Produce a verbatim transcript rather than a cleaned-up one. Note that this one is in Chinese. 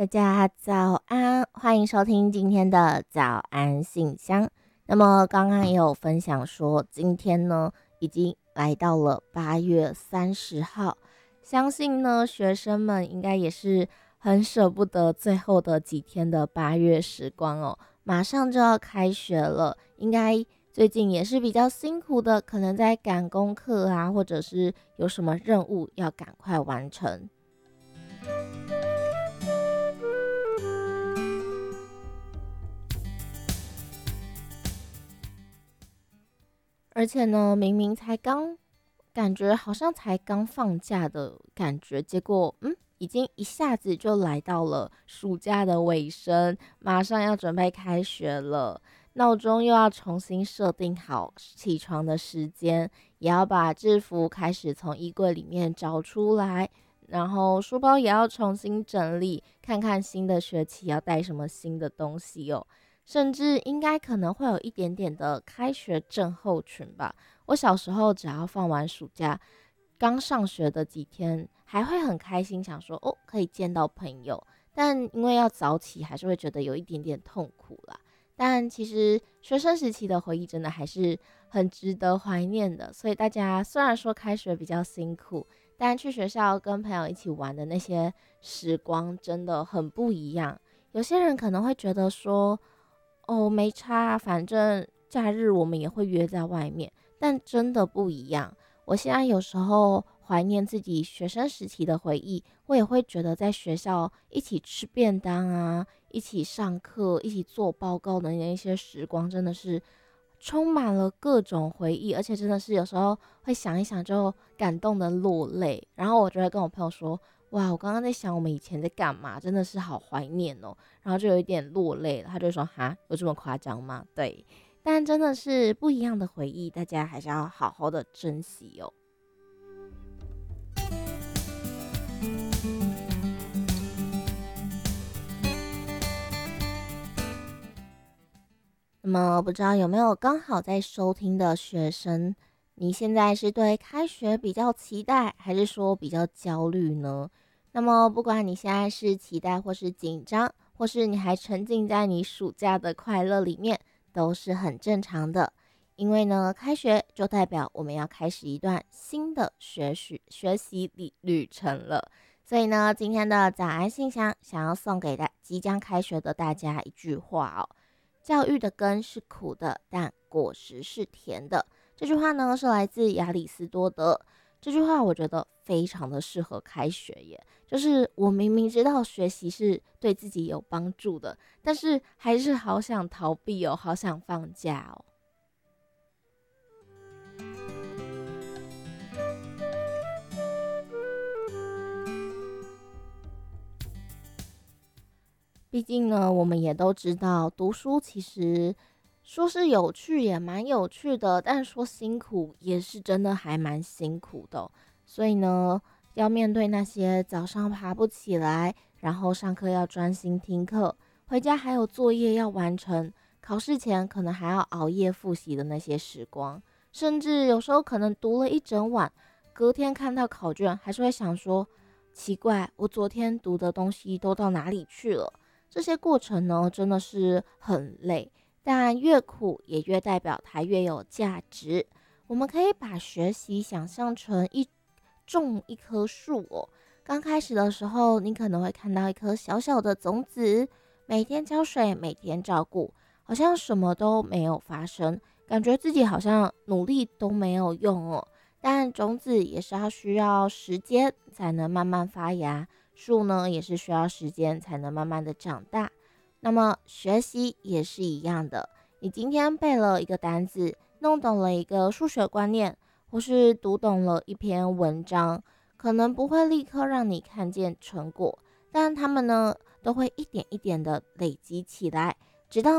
大家早安，欢迎收听今天的早安信箱。那么刚刚也有分享说，今天呢已经来到了八月三十号，相信呢学生们应该也是很舍不得最后的几天的八月时光哦，马上就要开学了，应该最近也是比较辛苦的，可能在赶功课啊，或者是有什么任务要赶快完成。而且呢，明明才刚感觉好像才刚放假的感觉，结果嗯，已经一下子就来到了暑假的尾声，马上要准备开学了，闹钟又要重新设定好起床的时间，也要把制服开始从衣柜里面找出来，然后书包也要重新整理，看看新的学期要带什么新的东西哦。甚至应该可能会有一点点的开学症候群吧。我小时候只要放完暑假，刚上学的几天，还会很开心，想说哦可以见到朋友，但因为要早起，还是会觉得有一点点痛苦啦。但其实学生时期的回忆真的还是很值得怀念的，所以大家虽然说开学比较辛苦，但去学校跟朋友一起玩的那些时光真的很不一样。有些人可能会觉得说，哦，没差啊，反正假日我们也会约在外面，但真的不一样。我现在有时候怀念自己学生时期的回忆，我也会觉得在学校一起吃便当啊，一起上课，一起做报告的那些时光，真的是充满了各种回忆，而且真的是有时候会想一想就感动的落泪。然后我就会跟我朋友说，哇，我刚刚在想我们以前在干嘛，真的是好怀念哦。然后就有一点落泪了。他就说：“哈，有这么夸张吗？”对，但真的是不一样的回忆，大家还是要好好的珍惜哦。那么不知道有没有刚好在收听的学生，你现在是对开学比较期待，还是说比较焦虑呢？那么不管你现在是期待或是紧张，或是你还沉浸在你暑假的快乐里面，都是很正常的。因为呢，开学就代表我们要开始一段新的学习学习旅旅程了。所以呢，今天的早安信箱想要送给大即将开学的大家一句话哦：教育的根是苦的，但果实是甜的。这句话呢是来自亚里士多德。这句话我觉得非常的适合开学耶，就是我明明知道学习是对自己有帮助的，但是还是好想逃避哦，好想放假哦。毕竟呢，我们也都知道，读书其实说是有趣，也蛮有趣的，但说辛苦，也是真的还蛮辛苦的哦。所以呢，要面对那些早上爬不起来，然后上课要专心听课，回家还有作业要完成，考试前可能还要熬夜复习的那些时光，甚至有时候可能读了一整晚，隔天看到考卷，还是会想说，奇怪，我昨天读的东西都到哪里去了？这些过程呢，真的是很累，但越苦也越代表它越有价值。我们可以把学习想象成一种一棵树哦。刚开始的时候，你可能会看到一颗小小的种子，每天浇水，每天照顾，好像什么都没有发生，感觉自己好像努力都没有用哦。但种子也是要需要时间才能慢慢发芽。树呢也是需要时间才能慢慢的长大，那么学习也是一样的。你今天背了一个单字，弄懂了一个数学观念，或是读懂了一篇文章，可能不会立刻让你看见成果，但他们呢都会一点一点的累积起来，直到